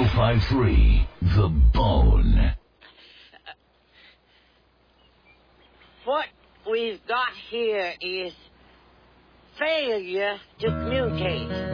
1053 The Bone. What we've got here is failure to communicate.